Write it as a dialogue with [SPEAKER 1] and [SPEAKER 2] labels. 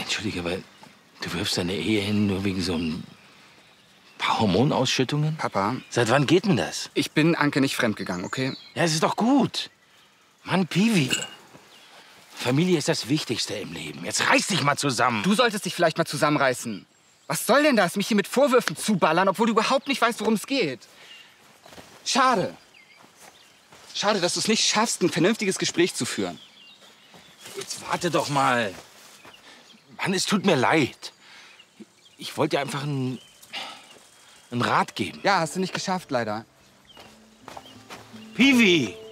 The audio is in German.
[SPEAKER 1] Entschuldige, aber du wirfst deine Ehe hin nur wegen so ein paar Hormonausschüttungen?
[SPEAKER 2] Papa.
[SPEAKER 1] Seit wann geht denn das?
[SPEAKER 2] Ich bin Anke nicht fremdgegangen, okay?
[SPEAKER 1] Ja, es ist doch gut. Mann, Piwi. Familie ist das Wichtigste im Leben. Jetzt reiß dich mal zusammen.
[SPEAKER 2] Du solltest dich vielleicht mal zusammenreißen. Was soll denn das, mich hier mit Vorwürfen zuballern, obwohl du überhaupt nicht weißt, worum es geht? Schade. Schade, dass du es nicht schaffst, ein vernünftiges Gespräch zu führen.
[SPEAKER 1] Jetzt warte doch mal. Mann, es tut mir leid. Ich wollte dir einfach einen Rat geben.
[SPEAKER 2] Ja, hast du nicht geschafft, leider.
[SPEAKER 1] Piwi!